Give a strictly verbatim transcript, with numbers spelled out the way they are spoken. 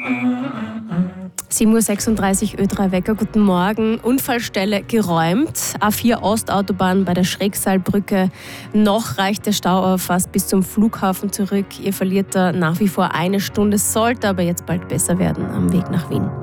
sieben Uhr sechsunddreißig, Ö drei Wecker, guten Morgen. Unfallstelle geräumt. A vier Ostautobahn bei der Schrägseilbrücke. Noch reicht der Stau aber fast bis zum Flughafen zurück. Ihr verliert da nach wie vor eine Stunde, sollte aber jetzt bald besser werden am Weg nach Wien.